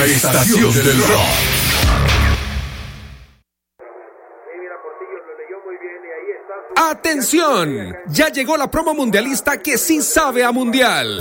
estación del rock. ¡Atención! Ya llegó la promo mundialista que sí sabe a mundial.